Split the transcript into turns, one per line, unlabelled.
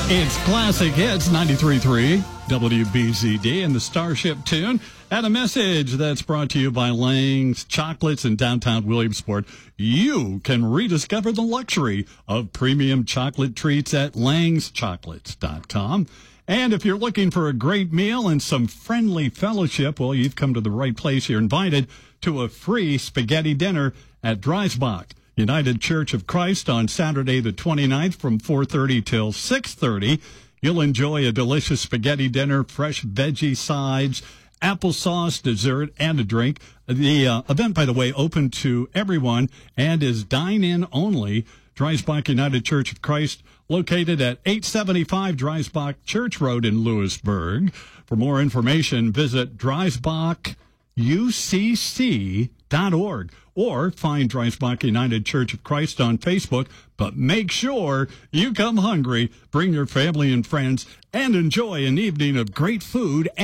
It's Classic Hits 93.3 WBZD and the Starship Tune. And a message that's brought to you by Lang's Chocolates in downtown Williamsport. You can rediscover the luxury of premium chocolate treats at langschocolates.com. And if you're looking for a great meal and some friendly fellowship, well, you've come to the right place. You're invited to a free spaghetti dinner at Dreisbach United Church of Christ on Saturday the 29th from 4:30 till 6:30. You'll enjoy a delicious spaghetti dinner, fresh veggie sides, applesauce, dessert, and a drink. The event, by the way, open to everyone and is dine-in only. Dreisbach United Church of Christ, located at 875 Dreisbach Church Road in Lewisburg. For more information, visit dreisbachucc.org or find Dreisbach United Church of Christ on Facebook. But make sure you come hungry, bring your family and friends, and enjoy an evening of great food